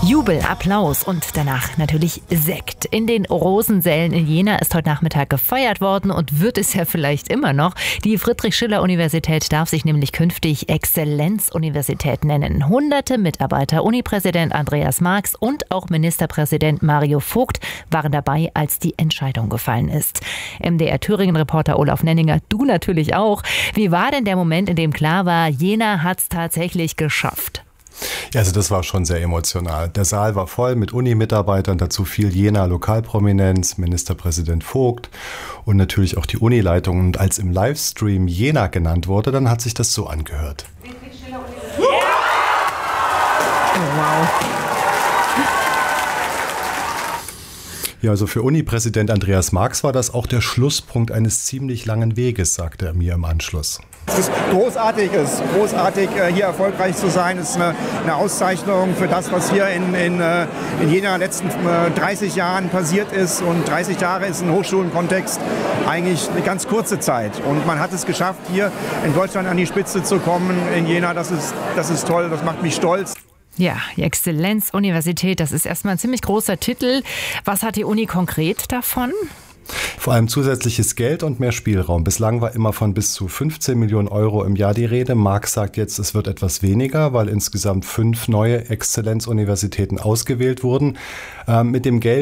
Jubel, Applaus und danach natürlich Sekt. In den Rosensälen in Jena ist heute Nachmittag gefeiert worden und wird es ja vielleicht immer noch. Die Friedrich-Schiller-Universität darf sich nämlich künftig Exzellenzuniversität nennen. Hunderte Mitarbeiter, Unipräsident Andreas Marx und auch Ministerpräsident Mario Vogt waren dabei, als die Entscheidung gefallen ist. MDR-Thüringen-Reporter Olaf Nenninger, du natürlich auch. Wie war denn der Moment, in dem klar war, Jena hat es tatsächlich geschafft? Ja, also das war schon sehr emotional. Der Saal war voll mit Uni-Mitarbeitern, dazu viel Jena Lokalprominenz, Ministerpräsident Vogt und natürlich auch die Unileitung. Und als im Livestream Jena genannt wurde, dann hat sich das so angehört. Oh, wow. Ja, also für Uni-Präsident Andreas Marx war das auch der Schlusspunkt eines ziemlich langen Weges, sagte er mir im Anschluss. Es ist großartig, hier erfolgreich zu sein. Es ist eine Auszeichnung für das, was hier in Jena letzten 30 Jahren passiert ist. Und 30 Jahre ist im Hochschulenkontext eigentlich eine ganz kurze Zeit. Und man hat es geschafft, hier in Deutschland an die Spitze zu kommen in Jena. Das ist toll, das macht mich stolz. Ja, die Exzellenzuniversität, das ist erstmal ein ziemlich großer Titel. Was hat die Uni konkret davon? Vor allem zusätzliches Geld und mehr Spielraum. Bislang war immer von bis zu 15 Millionen Euro im Jahr die Rede. Marx sagt jetzt, es wird etwas weniger, weil insgesamt 5 neue Exzellenzuniversitäten ausgewählt wurden. Mit dem Geld